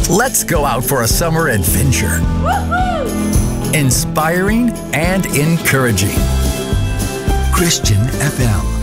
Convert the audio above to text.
Let's go out for a summer adventure. Inspiring and encouraging. Christian FM.